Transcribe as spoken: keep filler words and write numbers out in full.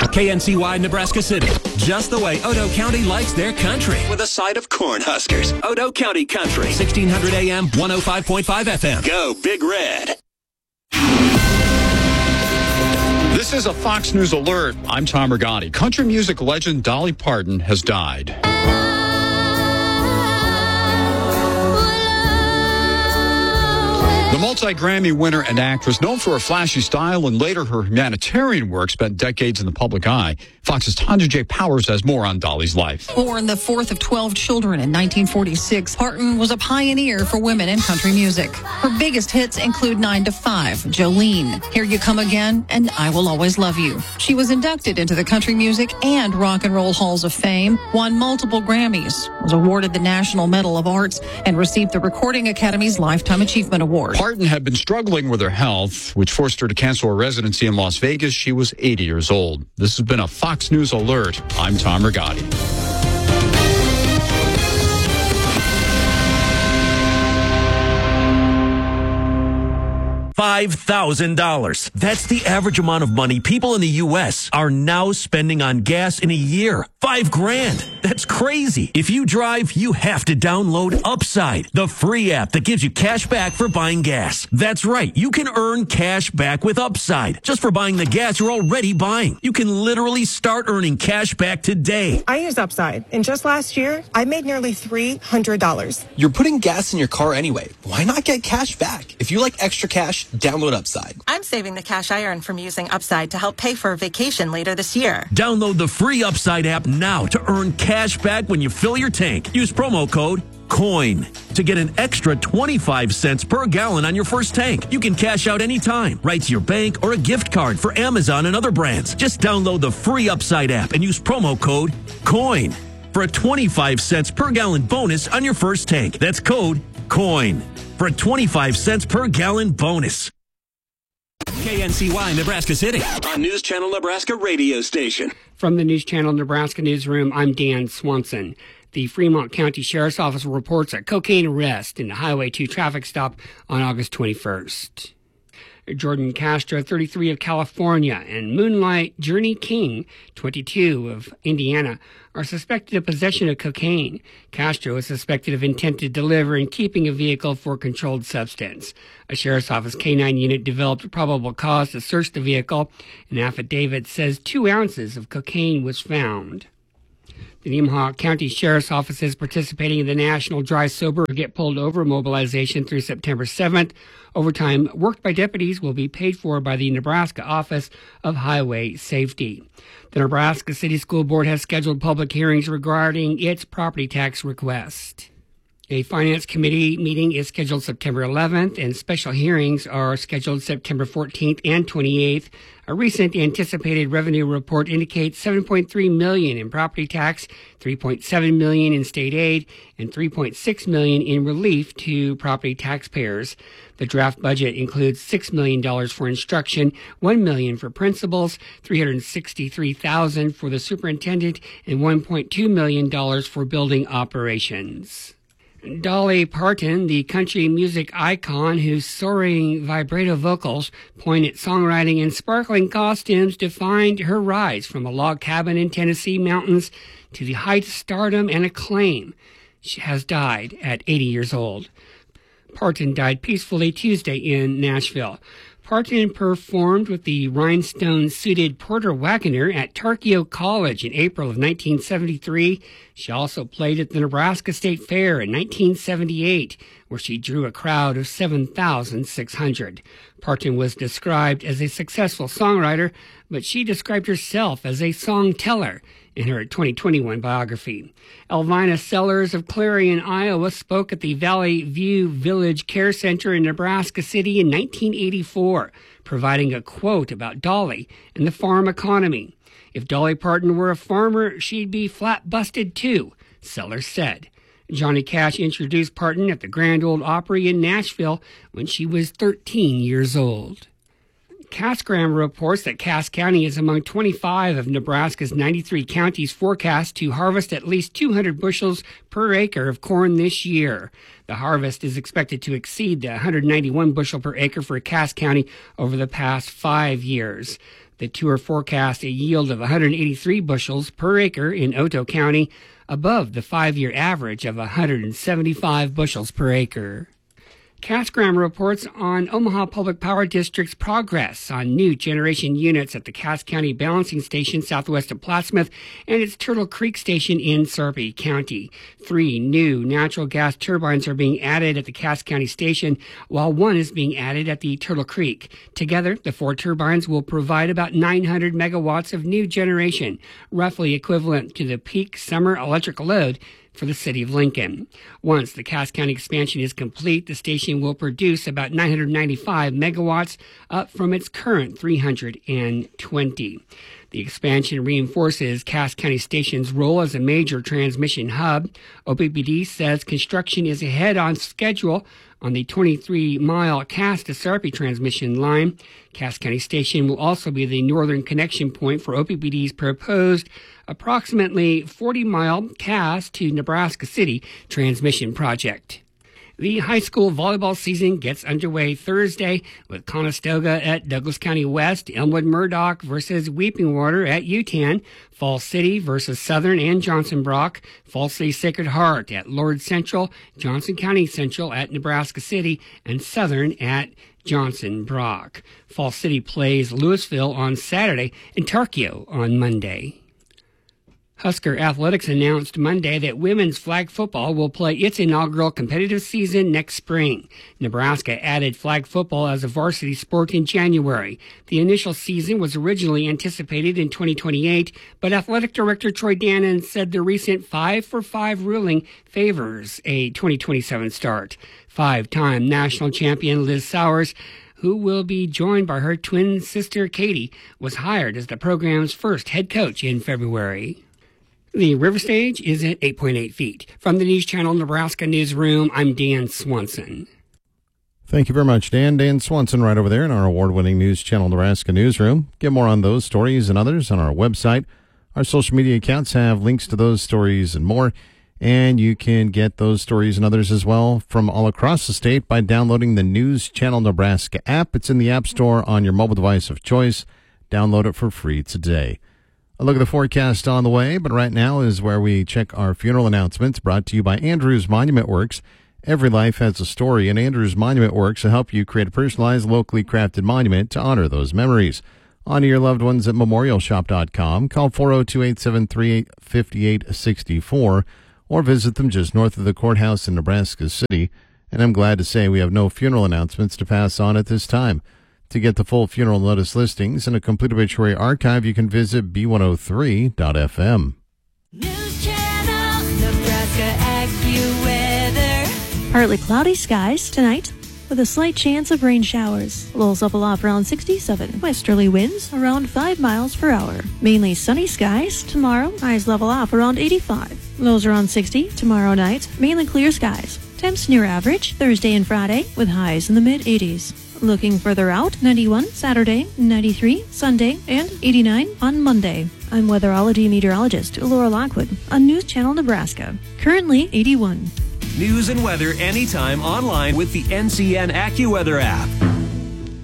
K N C Y, Nebraska City. Just the way Odo County likes their country. With a side of Cornhuskers. Odo County Country. sixteen hundred A M, one oh five point five F M. Go Big Red. This is a Fox News alert. I'm Tom Rigotti. Country music legend Dolly Parton has died. The multi-Grammy winner and actress, known for her flashy style and later her humanitarian work, spent decades in the public eye. Fox's Tanja J. Powers has more on Dolly's life. Born the fourth of twelve children in nineteen forty-six, Parton was a pioneer for women in country music. Her biggest hits include nine to five, Jolene, Here You Come Again, and I Will Always Love You. She was inducted into the Country Music and Rock and Roll Halls of Fame, won multiple Grammys, was awarded the National Medal of Arts, and received the Recording Academy's Lifetime Achievement Award. Parton had been struggling with her health, which forced her to cancel her residency in Las Vegas. She was eighty years old. This has been a Fox News alert. I'm Tom Rigotti. five thousand dollars. That's the average amount of money people in the U S are now spending on gas in a year. Five grand. That's crazy. If you drive, you have to download Upside, the free app that gives you cash back for buying gas. That's right. You can earn cash back with Upside just for buying the gas you're already buying. You can literally start earning cash back today. I use Upside, and just last year, I made nearly three hundred dollars. You're putting gas in your car anyway. Why not get cash back? If you like extra cash, download Upside. I'm saving the cash I earn from using Upside to help pay for a vacation later this year. Download the free Upside app now to earn cash back when you fill your tank. Use promo code COIN to get an extra twenty-five cents per gallon on your first tank. You can cash out anytime, right to your bank or a gift card for Amazon and other brands. Just download the free Upside app and use promo code COIN for a twenty-five cents per gallon bonus on your first tank. That's code COIN for a twenty-five cents per gallon bonus. K N C Y, Nebraska City, on News Channel Nebraska radio station. From the News Channel Nebraska newsroom, I'm Dan Swanson. The Fremont County Sheriff's Office reports a cocaine arrest in a Highway two traffic stop on August twenty-first. Jordan Castro, thirty-three, of California, and Moonlight Journey King, twenty-two, of Indiana, are suspected of possession of cocaine. Castro is suspected of intent to deliver and keeping a vehicle for controlled substance. A Sheriff's Office K nine unit developed probable cause to search the vehicle. An affidavit says two ounces of cocaine was found. The Nemaha County Sheriff's Office is participating in the National Dry Sober Get Pulled Over mobilization through September seventh. Overtime worked by deputies will be paid for by the Nebraska Office of Highway Safety. The Nebraska City School Board has scheduled public hearings regarding its property tax request. A Finance Committee meeting is scheduled September eleventh, and special hearings are scheduled September fourteenth and twenty-eighth. A recent anticipated revenue report indicates seven point three million dollars in property tax, three point seven million dollars in state aid, and three point six million dollars in relief to property taxpayers. The draft budget includes six million dollars for instruction, one million dollars for principals, three hundred sixty-three thousand dollars for the superintendent, and one point two million dollars for building operations. Dolly Parton, the country music icon whose soaring vibrato vocals, poignant songwriting, and sparkling costumes defined her rise from a log cabin in Tennessee mountains to the heights of stardom and acclaim, she has died at eighty years old. Parton died peacefully Tuesday in Nashville. Parton performed with the rhinestone-suited Porter Wagoner at Tarkio College in April of nineteen seventy-three. She also played at the Nebraska State Fair in nineteen seventy-eight, where she drew a crowd of seven thousand six hundred. Parton was described as a successful songwriter, but she described herself as a song teller in her twenty twenty-one biography. Elvina Sellers of Clarion, Iowa, spoke at the Valley View Village Care Center in Nebraska City in nineteen eighty-four, providing a quote about Dolly and the farm economy. If Dolly Parton were a farmer, she'd be flat-busted too, Sellers said. Johnny Cash introduced Parton at the Grand Ole Opry in Nashville when she was thirteen years old. Cassgram reports that Cass County is among twenty-five of Nebraska's ninety-three counties forecast to harvest at least two hundred bushels per acre of corn this year. The harvest is expected to exceed the one hundred ninety-one bushel per acre for Cass County over the past five years. The two are forecast a yield of one hundred eighty-three bushels per acre in Otoe County, above the five-year average of one hundred seventy-five bushels per acre. Casgram reports on Omaha Public Power District's progress on new generation units at the Cass County Balancing Station southwest of Plattsmouth and its Turtle Creek Station in Sarpy County. Three new natural gas turbines are being added at the Cass County Station, while one is being added at the Turtle Creek. Together, the four turbines will provide about nine hundred megawatts of new generation, roughly equivalent to the peak summer electrical load for the city of Lincoln. Once the Cass County expansion is complete, the station will produce about nine hundred ninety-five megawatts, up from its current three hundred twenty. The expansion reinforces Cass County Station's role as a major transmission hub. O P P D says construction is ahead on schedule on the twenty-three mile Cass to Sarpy transmission line. Cass County Station will also be the northern connection point for O P P D's proposed approximately forty mile Cass to Nebraska City transmission project. The high school volleyball season gets underway Thursday with Conestoga at Douglas County West, Elmwood Murdoch versus Weeping Water at U T A N, Falls City versus Southern and Johnson Brock, Falls City Sacred Heart at Lord Central, Johnson County Central at Nebraska City, and Southern at Johnson Brock. Falls City plays Louisville on Saturday and Tarkio on Monday. Husker Athletics announced Monday that women's flag football will play its inaugural competitive season next spring. Nebraska added flag football as a varsity sport in January. The initial season was originally anticipated in twenty twenty-eight, but Athletic Director Troy Dannon said the recent five for five ruling favors a twenty twenty-seven start. Five-time national champion Liz Sowers, who will be joined by her twin sister Katie, was hired as the program's first head coach in February. The river stage is at eight point eight feet. From the News Channel Nebraska Newsroom, I'm Dan Swanson. Thank you very much, Dan. Dan Swanson right over there in our award-winning News Channel Nebraska Newsroom. Get more on those stories and others on our website. Our social media accounts have links to those stories and more, and you can get those stories and others as well from all across the state by downloading the News Channel Nebraska app. It's in the App Store on your mobile device of choice. Download it for free today. A look at the forecast on the way, but right now is where we check our funeral announcements, brought to you by Andrews Monument Works. Every life has a story, and Andrews Monument Works will help you create a personalized, locally crafted monument to honor those memories. Honor your loved ones at memorial shop dot com. Call four oh two, eight seven three, five eight six four or visit them just north of the courthouse in Nebraska City. And I'm glad to say we have no funeral announcements to pass on at this time. To get the full funeral notice listings and a complete obituary archive, you can visit B one oh three dot F M. News Channel Nebraska AccuWeather. Partly cloudy skies tonight with a slight chance of rain showers. Lows level off around sixty-seven. Westerly winds around five miles per hour. Mainly sunny skies tomorrow. Highs level off around eighty-five. Lows around sixty tomorrow night. Mainly clear skies. Temps near average Thursday and Friday with highs in the mid-eighties. Looking further out, ninety-one Saturday, ninety-three Sunday, and eighty-nine on Monday. I'm weatherology meteorologist Laura Lockwood on News Channel Nebraska. Currently eighty-one. News and weather anytime online with the N C N AccuWeather app.